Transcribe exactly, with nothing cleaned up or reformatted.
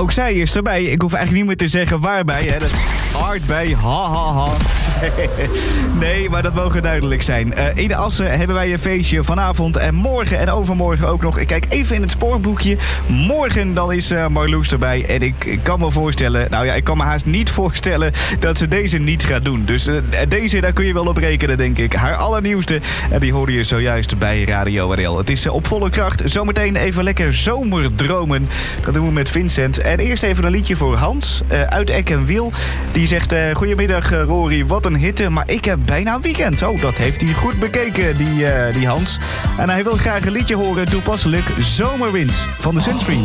ook zij is erbij. Ik hoef eigenlijk niet meer te zeggen waarbij. Hè. Dat is hard bij. Ha, ha, ha. Nee, maar dat mogen duidelijk zijn. Uh, in Assen hebben wij een feestje vanavond en morgen en overmorgen ook nog. Ik kijk even in het spoorboekje. Morgen dan is uh, Marloes erbij. En ik, ik kan me voorstellen, nou ja, ik kan me haast niet voorstellen dat ze deze niet gaat doen. Dus uh, deze, daar kun je wel op rekenen, denk ik. Haar allernieuwste, en die hoorde je zojuist bij Radio R L. Het is uh, op volle kracht. Zometeen even lekker zomerdromen. Dat doen we met Vincent. En eerst even een liedje voor Hans uh, uit Eck en Wiel. Die zegt, uh, goedemiddag uh, Rory, wat een hitte, maar ik heb bijna weekend. Oh, dat heeft hij goed bekeken, die, uh, die Hans. En hij wil graag een liedje horen, toepasselijk Zomerwind van de Sunstream.